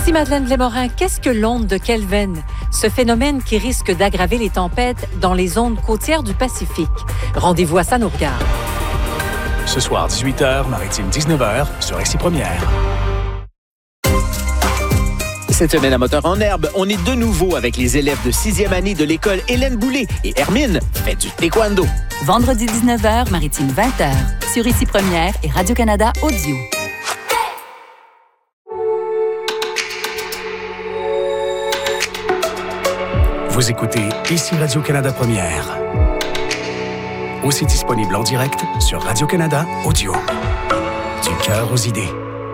Ici Madeleine Lémorin, qu'est-ce que l'onde de Kelvin? Ce phénomène qui risque d'aggraver les tempêtes dans les zones côtières du Pacifique. Rendez-vous à ça nous regarde. Ce soir, 18h, Maritime 19h, sur Ici Première. Cette semaine à Moteur en herbe, on est de nouveau avec les élèves de 6e année de l'école Hélène Boulay et Hermine fait du taekwondo. Vendredi 19h, Maritime 20h, sur Ici Première et Radio-Canada Audio. Vous écoutez Ici Radio-Canada Première. Aussi disponible en direct sur Radio-Canada Audio. Du cœur aux idées.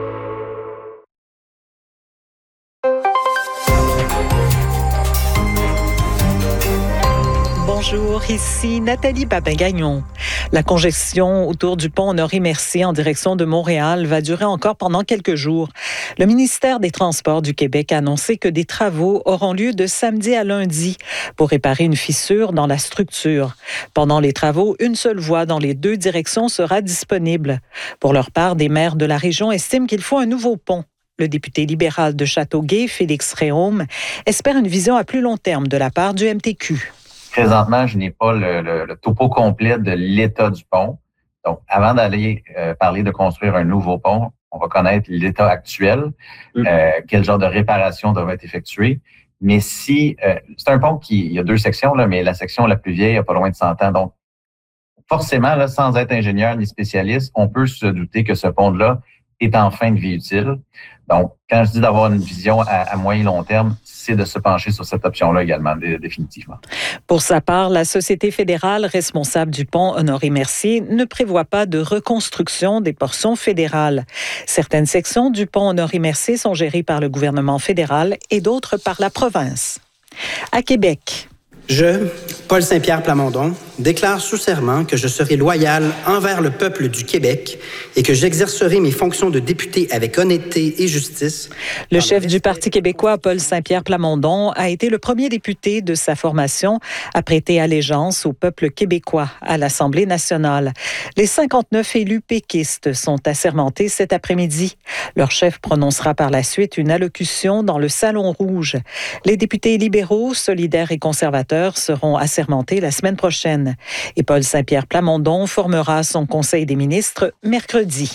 Bonjour, ici Nathalie Babin-Gagnon. La congestion autour du pont Honoré-Mercier en direction de Montréal va durer encore pendant quelques jours. Le ministère des Transports du Québec a annoncé que des travaux auront lieu de samedi à lundi pour réparer une fissure dans la structure. Pendant les travaux, une seule voie dans les deux directions sera disponible. Pour leur part, des maires de la région estiment qu'il faut un nouveau pont. Le député libéral de Châteauguay, Félix Réaume, espère une vision à plus long terme de la part du MTQ. Présentement, je n'ai pas le topo complet de l'état du pont. Donc, avant d'aller parler de construire un nouveau pont, on va connaître l'état actuel, quel genre de réparation doit être effectuée. Mais si c'est un pont il y a deux sections, là, mais la section la plus vieille a pas loin de 100 ans. Donc, forcément, là, sans être ingénieur ni spécialiste, on peut se douter que ce pont-là est en fin de vie utile. Donc, quand je dis d'avoir une vision à moyen et long terme, c'est de se pencher sur cette option-là également, définitivement. Pour sa part, la Société fédérale responsable du pont Honoré-Mercier ne prévoit pas de reconstruction des portions fédérales. Certaines sections du pont Honoré-Mercier sont gérées par le gouvernement fédéral et d'autres par la province. À Québec. Je, Paul Saint-Pierre Plamondon, déclare sous serment que je serai loyal envers le peuple du Québec et que j'exercerai mes fonctions de député avec honnêteté et justice. Le chef du Parti québécois, Paul Saint-Pierre Plamondon, a été le premier député de sa formation à prêter allégeance au peuple québécois à l'Assemblée nationale. Les 59 élus péquistes sont assermentés cet après-midi. Leur chef prononcera par la suite une allocution dans le Salon Rouge. Les députés libéraux, solidaires et conservateurs seront assermentés la semaine prochaine. Et Paul Saint-Pierre Plamondon formera son Conseil des ministres mercredi.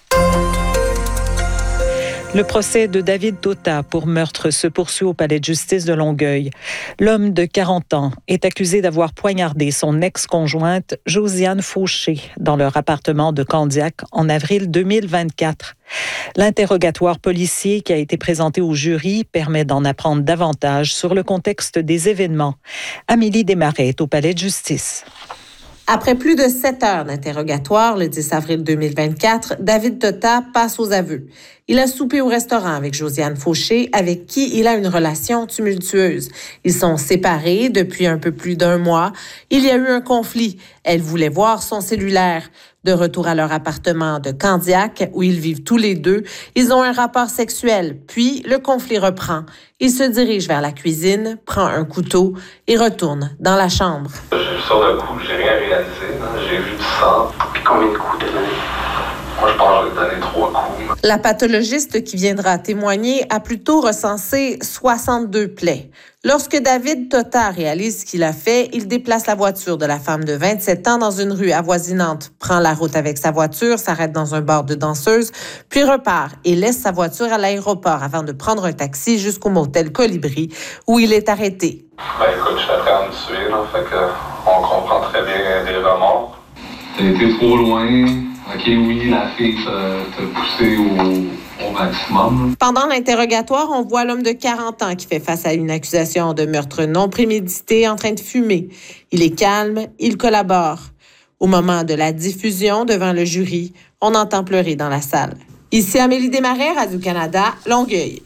Le procès de David Tota pour meurtre se poursuit au palais de justice de Longueuil. L'homme de 40 ans est accusé d'avoir poignardé son ex-conjointe Josiane Fauché dans leur appartement de Candiac en avril 2024. L'interrogatoire policier qui a été présenté au jury permet d'en apprendre davantage sur le contexte des événements. Amélie Desmarais est au palais de justice. Après plus de 7 heures d'interrogatoire, le 10 avril 2024, David Tota passe aux aveux. Il a soupé au restaurant avec Josiane Fauché, avec qui il a une relation tumultueuse. Ils sont séparés depuis un peu plus d'1 mois. Il y a eu un conflit. Elle voulait voir son cellulaire. De retour à leur appartement de Candiac, où ils vivent tous les deux, ils ont un rapport sexuel. Puis, le conflit reprend. Il se dirige vers la cuisine, prend un couteau et retourne dans la chambre. J'ai vu sur le coup, j'ai rien réalisé. J'ai vu du sang. Puis combien de coups t'as donné? Moi, je pense que j'ai donné 3 coups. La pathologiste qui viendra témoigner a plutôt recensé 62 plaies. Lorsque David Tota réalise ce qu'il a fait, il déplace la voiture de la femme de 27 ans dans une rue avoisinante, prend la route avec sa voiture, s'arrête dans un bar de danseuses, puis repart et laisse sa voiture à l'aéroport avant de prendre un taxi jusqu'au motel Colibri, où il est arrêté. Écoute, je suis prêt à me tuer, là, fait que on comprend très bien des remords. T'as été trop loin. OK, oui, la fille t'a poussé au maximum. Pendant l'interrogatoire, on voit l'homme de 40 ans qui fait face à une accusation de meurtre non prémédité en train de fumer. Il est calme, il collabore. Au moment de la diffusion devant le jury, on entend pleurer dans la salle. Ici Amélie Desmarais, Radio-Canada, Longueuil.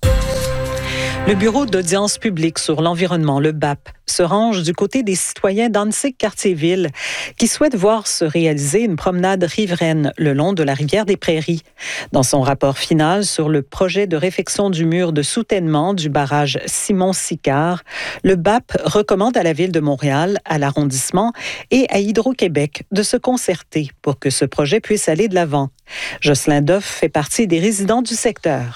Le Bureau d'audience publique sur l'environnement, le BAP, se range du côté des citoyens d'Annecy-Cartierville qui souhaitent voir se réaliser une promenade riveraine le long de la rivière des Prairies. Dans son rapport final sur le projet de réfection du mur de soutènement du barrage Simon-Sicard, le BAP recommande à la Ville de Montréal, à l'arrondissement et à Hydro-Québec de se concerter pour que ce projet puisse aller de l'avant. Jocelyn Doff fait partie des résidents du secteur.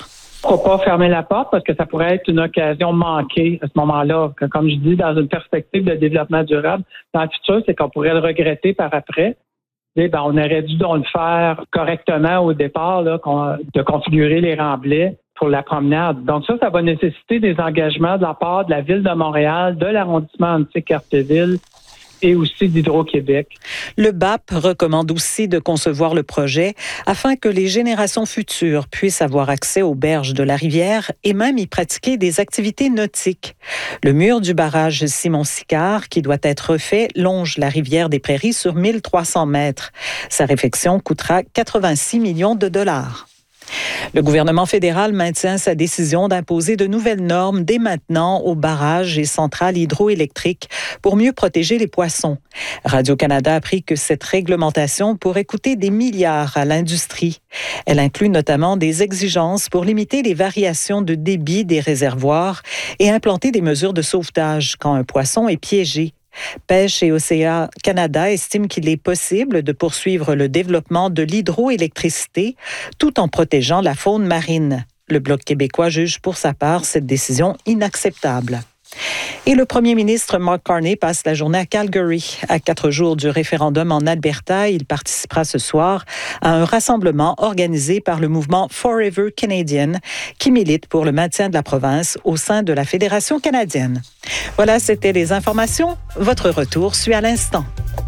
Pourquoi pas fermer la porte parce que ça pourrait être une occasion manquée à ce moment-là. Comme je dis, dans une perspective de développement durable, dans le futur, c'est qu'on pourrait le regretter par après. On aurait dû donc le faire correctement au départ, là, de configurer les remblais pour la promenade. Donc ça va nécessiter des engagements de la part de la Ville de Montréal, de l'arrondissement Antique-Cartierville et aussi d'Hydro-Québec. Le BAP recommande aussi de concevoir le projet afin que les générations futures puissent avoir accès aux berges de la rivière et même y pratiquer des activités nautiques. Le mur du barrage Simon-Sicard, qui doit être refait, longe la rivière des Prairies sur 1300 mètres. Sa réfection coûtera 86 millions de dollars. Le gouvernement fédéral maintient sa décision d'imposer de nouvelles normes dès maintenant aux barrages et centrales hydroélectriques pour mieux protéger les poissons. Radio-Canada a appris que cette réglementation pourrait coûter des milliards à l'industrie. Elle inclut notamment des exigences pour limiter les variations de débit des réservoirs et implanter des mesures de sauvetage quand un poisson est piégé. Pêche et Océans Canada estime qu'il est possible de poursuivre le développement de l'hydroélectricité tout en protégeant la faune marine. Le Bloc québécois juge pour sa part cette décision inacceptable. Et le premier ministre Mark Carney passe la journée à Calgary. À 4 jours du référendum en Alberta, il participera ce soir à un rassemblement organisé par le mouvement Forever Canadian qui milite pour le maintien de la province au sein de la Fédération canadienne. Voilà, c'était les informations. Votre retour suit à l'instant.